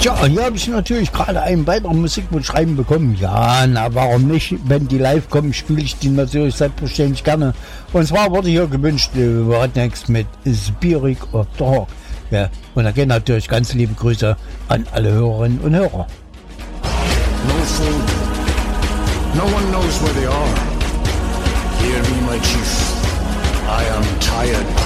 Tja, und hier habe ich natürlich gerade einen weiteren Musikwunsch schreiben bekommen. Ja, na warum nicht? Wenn die live kommen, spiele ich die natürlich selbstverständlich gerne. Und zwar wurde hier gewünscht Rednecks mit Spirit of the Hawk. Ja, und da gehen natürlich ganz liebe Grüße an alle Hörerinnen und Hörer. No food. No one knows where they are. Hear me, my chief. I am tired.